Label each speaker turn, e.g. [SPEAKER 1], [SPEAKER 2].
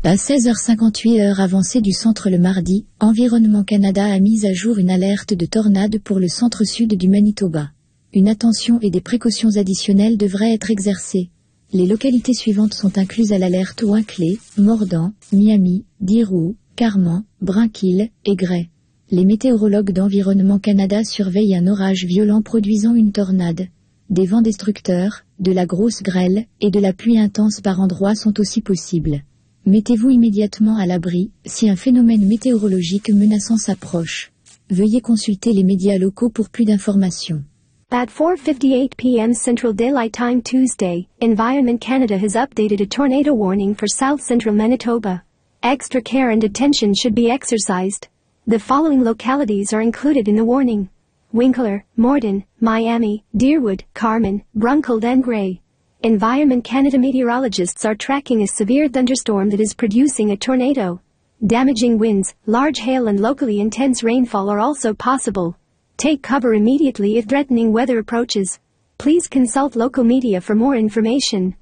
[SPEAKER 1] À 16h58 heure avancée du centre le mardi, Environnement Canada a mis à jour une alerte de tornade pour le centre-sud du Manitoba. Une attention et des précautions additionnelles devraient être exercées. Les localités suivantes sont incluses à l'alerte: Winkler, Mordant, Miami, Dirou, Carman, Brinkill et Gray. Les météorologues d'Environnement Canada surveillent un orage violent produisant une tornade. Des vents destructeurs, de la grosse grêle et de la pluie intense par endroits sont aussi possibles. Mettez-vous immédiatement à l'abri si un phénomène météorologique menaçant s'approche. Veuillez consulter les médias locaux pour plus d'informations.
[SPEAKER 2] At 4:58 p.m. Central Daylight Time Tuesday, Environment Canada has updated a tornado warning for South Central Manitoba. Extra care and attention should be exercised. The following localities are included in the warning: Winkler, Morden, Miami, Deerwood, Carman, Brunkill and Gray. Environment Canada meteorologists are tracking a severe thunderstorm that is producing a tornado. Damaging winds, large hail and locally intense rainfall are also possible. Take cover immediately if threatening weather approaches. Please consult local media for more information.